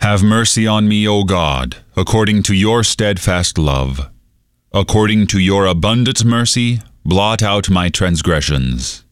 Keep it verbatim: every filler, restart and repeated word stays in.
Have mercy on me, O God, according to your steadfast love. According to your abundant mercy, blot out my transgressions.